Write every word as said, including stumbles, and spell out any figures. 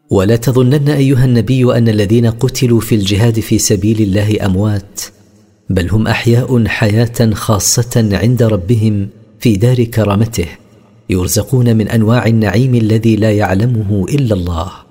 ولا تظنن أيها النبي أن الذين قتلوا في الجهاد في سبيل الله أموات، بل هم أحياء حياة خاصة عند ربهم في دار كرامته، يرزقون من أنواع النعيم الذي لا يعلمه إلا الله.